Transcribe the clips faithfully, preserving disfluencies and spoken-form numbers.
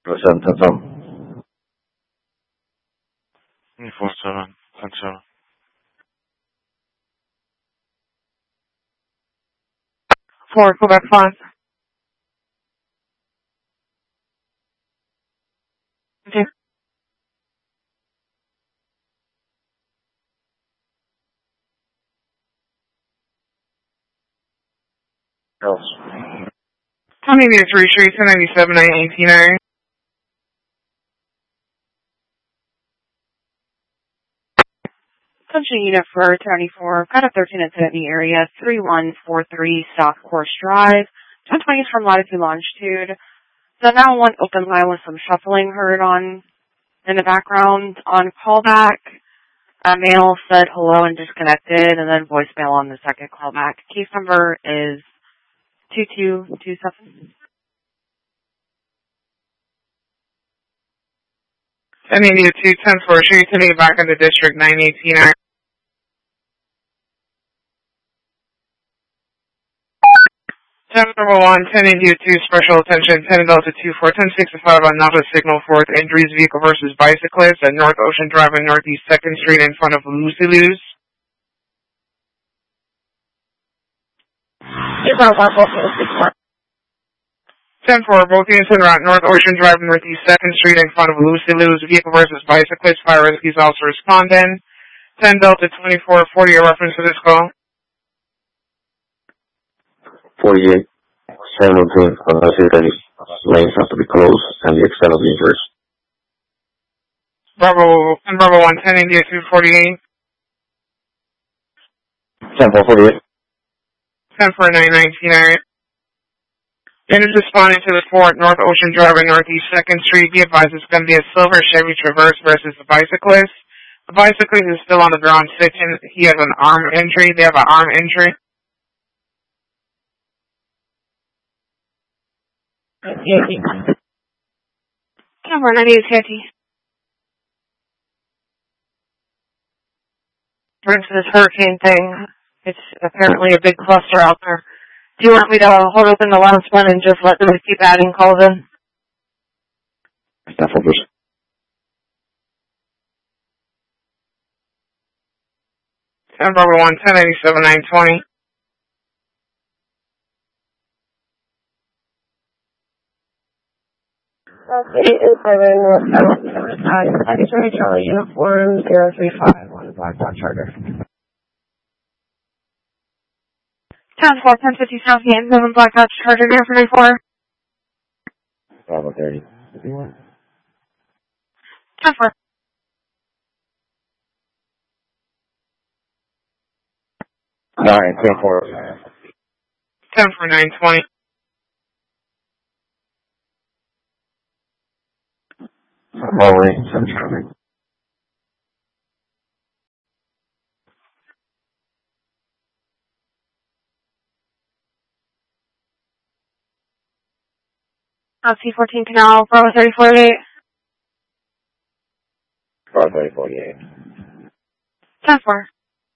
seven, ten, seven. four, seven, ten, seven. four, Quebec five. Okay. Else. Tony near three Street, ten ninety-seven, nine eighteen. Attention unit for thirty-four, got a thirteen incident in the area, three one four three South Course Drive, ten twenty from latitude longitude. The now one open line with some shuffling heard on in the background. On callback, a male said hello and disconnected, and then voicemail on the second callback. Case number is two two two seven. ten eighty-two, ten four, should you sending it back into district nine eighteen. ten number one, ten eighty-two, special attention, ten Delta two four, ten sixty-five on Nava Signal fourth, injuries vehicle versus bicyclist at North Ocean Drive and Northeast second Street in front of Lucy Lou's. ten four, both units are at North Ocean Drive and Northeast second Street in front of Lucy Lou's, vehicle versus bicyclist, fire rescues also responding. ten Delta twenty-four forty, a reference to this call. forty-eight, seventeen, unless any lanes have to be closed and the extent of the injuries. Bravo, and Bravo one, ten eighty-two, forty-eight. ten four, forty-eight. ten four, nine nineteen, area. Units responding to the four at North Ocean Drive and Northeast second Street. Be advised it's going to be a silver Chevy Traverse versus the bicyclist. The bicyclist is still on the ground sitting. He has an arm injury. They have an arm injury. Camera ninety-eight fifty. Brings this hurricane thing. It's apparently a big cluster out there. Do you want me to hold open the last one and just let them keep adding calls in? Staff members. ten Bravo one, ten eighty-seven, nine twenty. Okay, it's seven, I Charlie Uniform zero three five on Black Dog Charter. ten four, ten fifty South Yankton, seven Black Dodge Charger, here for ninety-four. Bravo thirty. ten four. Nine, ten four. ten four, nine twenty. Lonely, some traffic. Uh, C fourteen Canal, Bravo thirty forty-eight. Bravo thirty forty-eight. ten four.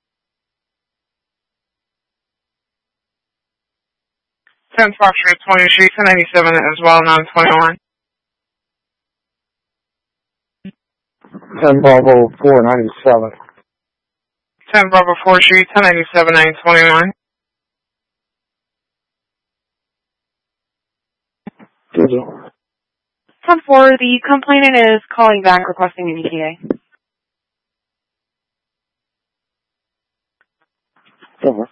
ten Foxtrot twenty Street, ten ninety-seven as well, nine twenty-one. ten Bravo four ninety-seven. ten Bravo four Street, ten ninety-seven, nine twenty-one. ten four, the complainant is calling back requesting an E T A. Over.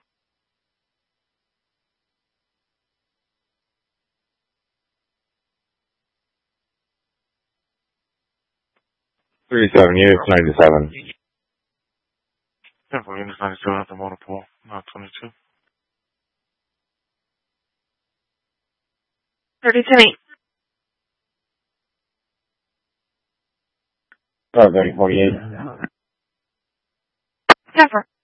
Thirty-seven units, ninety-seven. Yeah, we're units ninety-seven at the motor pool, not twenty-two. thirty-two eight. Bravo thirty forty-eight. ten four.